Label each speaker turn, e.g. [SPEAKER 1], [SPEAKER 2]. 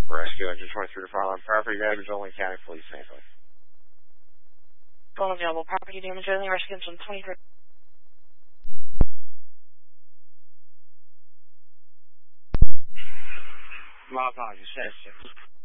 [SPEAKER 1] Rescue Engine 23 to file on property damage only, County Police St. Louis.
[SPEAKER 2] Full available property damage only, Rescue Engine 23.
[SPEAKER 1] My apologies,